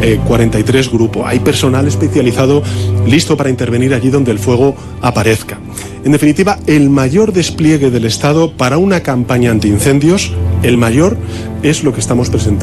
43 Grupo. Hay personal especializado listo para intervenir allí donde el fuego aparezca. En definitiva, el mayor despliegue del Estado para una campaña antiincendios, el mayor, es lo que estamos presentando.